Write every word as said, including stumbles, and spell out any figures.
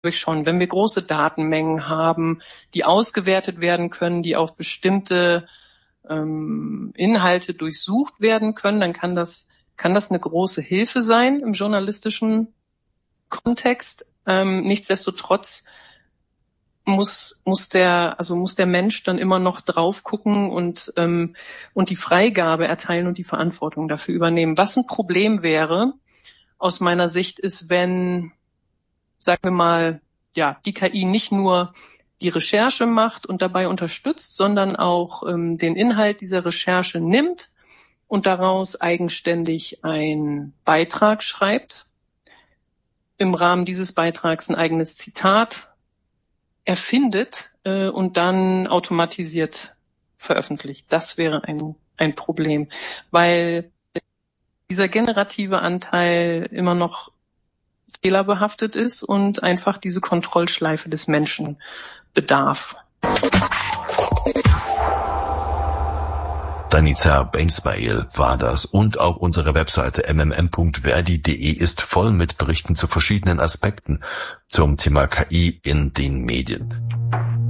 ich schon. Wenn wir große Datenmengen haben, die ausgewertet werden können, die auf bestimmte ähm, Inhalte durchsucht werden können, dann kann das kann das eine große Hilfe sein im journalistischen Kontext. Ähm, nichtsdestotrotz muss muss der also muss der Mensch dann immer noch drauf gucken und ähm, und die Freigabe erteilen und die Verantwortung dafür übernehmen. Was ein Problem wäre aus meiner Sicht ist, wenn, sagen wir mal, ja, die K I nicht nur die Recherche macht und dabei unterstützt, sondern auch ähm, den Inhalt dieser Recherche nimmt und daraus eigenständig einen Beitrag schreibt, im Rahmen dieses Beitrags ein eigenes Zitat erfindet äh, und dann automatisiert veröffentlicht. Das wäre ein ein Problem, weil dieser generative Anteil immer noch fehlerbehaftet ist und einfach diese Kontrollschleife des Menschen bedarf. Danica Bainsmail war das und auch unsere Webseite m m m punkt verdi punkt de ist voll mit Berichten zu verschiedenen Aspekten zum Thema K I in den Medien.